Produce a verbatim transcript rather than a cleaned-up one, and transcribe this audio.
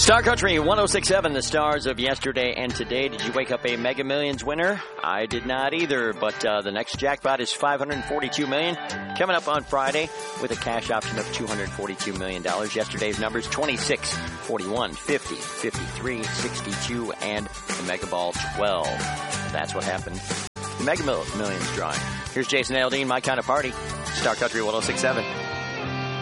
Star Country one oh six point seven, the stars of yesterday and today. Did you wake up a Mega Millions winner? I did not either, but uh, the next jackpot is five hundred forty-two million dollars coming up on Friday with a cash option of two hundred forty-two million dollars. Yesterday's numbers twenty-six, forty-one, fifty, fifty-three, sixty-two, and the Mega Ball twelve. That's what happened. The Mega Millions drawing. Here's Jason Aldean, My Kind of Party. Star Country one oh six point seven.